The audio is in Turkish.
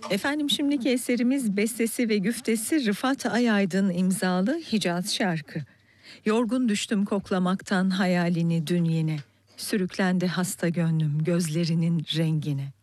Efendim şimdiki eserimiz bestesi ve güftesi Rıfat Ayaydın imzalı Hicaz şarkı. Yorgun düştüm koklamaktan hayalini dün yine. Sürüklendi hasta gönlüm gözlerinin rengine.